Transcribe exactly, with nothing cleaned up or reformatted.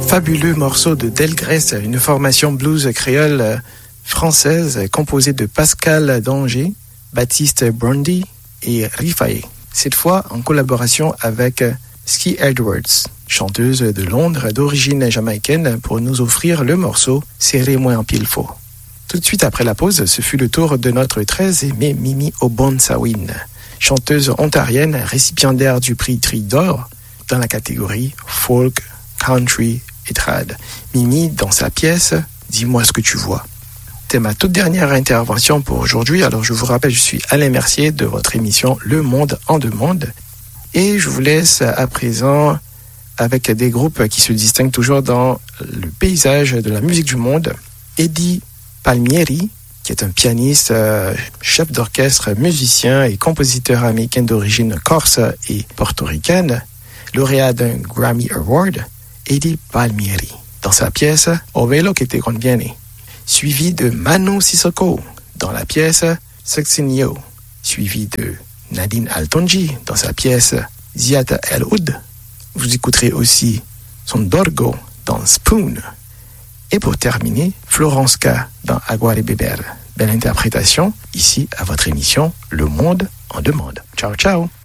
Fabuleux morceau de Delgrès, une formation blues créole française composée de Pascal Danger, Baptiste Brandy et Rifaye. Cette fois en collaboration avec Ski Edwards, chanteuse de Londres d'origine jamaïcaine, pour nous offrir le morceau Serrez-moi en pile faux. Tout de suite après la pause, ce fut le tour de notre très aimée Mimi Obonsawin, chanteuse ontarienne récipiendaire du prix Tri d'Or dans la catégorie folk, country et trad. Mimi, dans sa pièce « Dis-moi ce que tu vois ». C'était ma toute dernière intervention pour aujourd'hui. Alors je vous rappelle, je suis Alain Mercier de votre émission Le Monde en Demande. Et je vous laisse à présent avec des groupes qui se distinguent toujours dans le paysage de la musique du monde. Eddie Palmieri, qui est un pianiste, euh, chef d'orchestre, musicien et compositeur américain d'origine corse et portoricaine, lauréat d'un Grammy Award, Eddie Palmieri, dans sa pièce O Velo que te conviene, suivi de Manu Sissoko dans la pièce Sexinio, suivi de Nadine Altonji dans sa pièce Ziata El Oud. Vous écouterez aussi son Dorgo dans Spoon. Et pour terminer, Florence K dans Aguare Beber. Belle interprétation ici à votre émission Le Monde en Demande. Ciao, ciao.